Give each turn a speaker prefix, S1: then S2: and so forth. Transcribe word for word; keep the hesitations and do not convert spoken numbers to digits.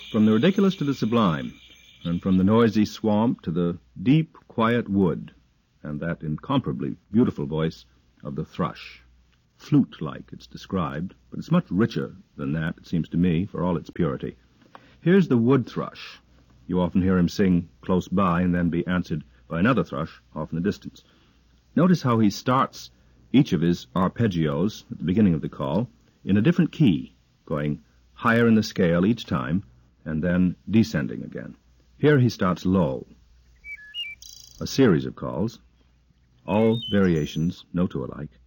S1: From the ridiculous to the sublime, and from the noisy swamp to the deep, quiet wood, and that incomparably beautiful voice of the thrush. Flute-like, it's described, but it's much richer than that, it seems to me, for all its purity. Here's the wood thrush. You often hear him sing close by and then be answered by another thrush off in the distance. Notice how he starts each of his arpeggios at the beginning of the call in a different key, going higher in the scale each time, and then descending again. Here he starts low. A series of calls, all variations, no two alike,